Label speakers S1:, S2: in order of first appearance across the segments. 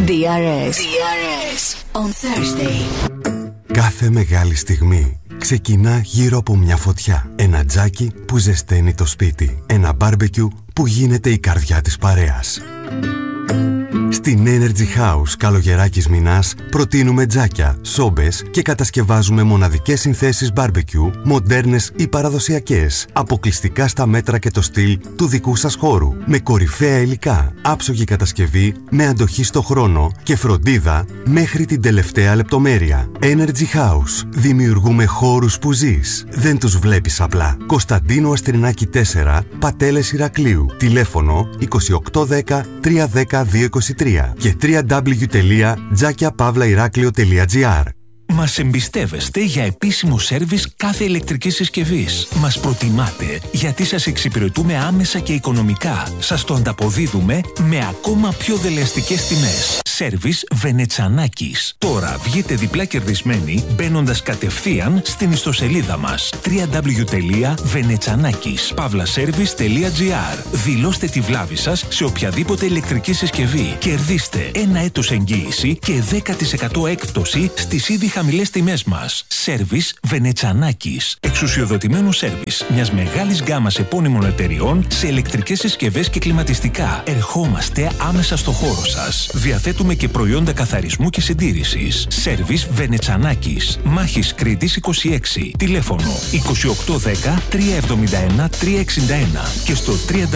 S1: DRS on Thursday.
S2: Κάθε μεγάλη στιγμή ξεκινά γύρω από μια φωτιά. Ένα τζάκι που ζεσταίνει το σπίτι. Ένα μπάρμπεκιου που γίνεται η καρδιά της παρέας. Στην Energy House Καλογεράκης Μινάς προτείνουμε τζάκια, σόμπες και κατασκευάζουμε μοναδικές συνθέσεις μπάρμπεκιου, μοντέρνες ή παραδοσιακές, αποκλειστικά στα μέτρα και το στυλ του δικού σας χώρου, με κορυφαία υλικά, άψογη κατασκευή, με αντοχή στο χρόνο και φροντίδα μέχρι την τελευταία λεπτομέρεια. Energy House. Δημιουργούμε χώρους που ζεις. Δεν τους βλέπεις απλά. Κωνσταντίνου Αστρινάκη 4, Πατέλες Ηρακλείου. Τηλέφωνο 2810 310 223 και www.jakiapavlairaklio.gr.
S3: Μας εμπιστεύεστε για επίσημο σέρβις κάθε ηλεκτρικής συσκευής. Μας προτιμάτε γιατί σας εξυπηρετούμε άμεσα και οικονομικά. Σας το ανταποδίδουμε με ακόμα πιο δελεαστικές τιμές. Σέρβις Βενετσανάκης. Τώρα βγείτε διπλά κερδισμένοι μπαίνοντας κατευθείαν στην ιστοσελίδα μας www.venetsanakis.service.gr. Δηλώστε τη βλάβη σας σε οποιαδήποτε ηλεκτρική συσκευή. Κερδίστε 1 έτος εγγύηση και 10% έκπτωση στις ήδη χαμηλές τιμές μας. Σέρβις Βενετσανάκης. Εξουσιοδοτημένο σέρβις μιας μεγάλης γκάμας επώνυμων εταιριών σε ηλεκτρικές συσκευές και κλιματιστικά. Ερχόμαστε άμεσα στο χώρο σας. Διαθέτουμε και προϊόντα καθαρισμού και συντήρησης. Σέρβις Βενετσανάκης. Μάχης Κρήτης 26. Τηλέφωνο 2810 371 361 και στο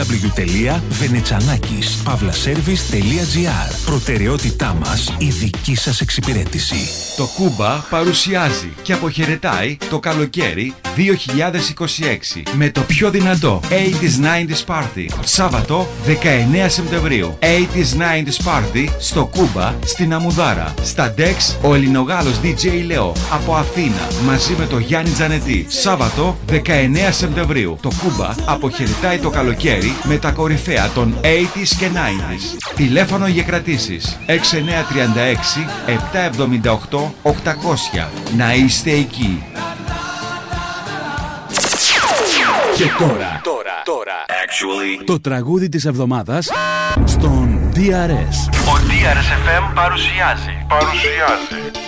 S3: www.venetsanakis.service.gr. Προτεραιότητά μας η δική σας εξυπηρέτηση.
S4: Το Κούμπα παρουσιάζει και αποχαιρετάει το καλοκαίρι 2026 με το πιο δυνατό 80s-90s Party. Σάββατο 19 Σεπτεμβρίου. 80s-90s Party στο Κούμπα στην Αμουδάρα. Στα Dex ο Ελληνογάλος DJ Leo από Αθήνα μαζί με το Γιάννη Τζανετή. Σάββατο 19 Σεπτεμβρίου. Το Κούμπα αποχαιρετάει το καλοκαίρι με τα κορυφαία των 80s και 90s. Τηλέφωνο για κρατήσεις 6936 778 800. Να είστε εκεί.
S5: Και τώρα. Το τραγούδι της εβδομάδας στον DRS.
S6: Ο DRS FM παρουσιάζει